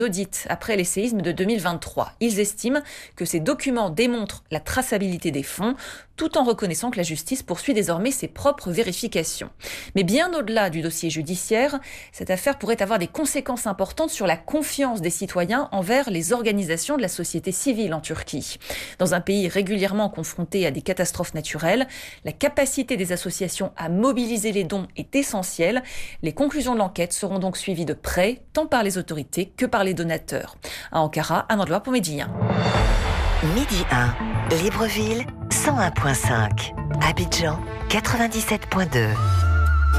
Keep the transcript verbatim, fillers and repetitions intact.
audit après les séismes de deux mille vingt-trois. Ils estiment que ces documents démontrent la traçabilité des fonds, tout en reconnaissant que la justice poursuit désormais ses propres vérifications. Mais bien au-delà du dossier judiciaire, cette affaire pourrait avoir des conséquences importantes sur la confiance des citoyens envers les organisations de la société civile en Turquie. Dans un pays régulièrement confronté à des catastrophes naturelles, la capacité des associations à mobiliser les dons est essentielle. Les conclusions de l'enquête seront donc suivies de près, tant par les autorités que par les donateurs. À Ankara, Anne Loire pour Midi un. Midi un, Libreville, cent un virgule cinq. Abidjan, quatre-vingt-dix-sept virgule deux.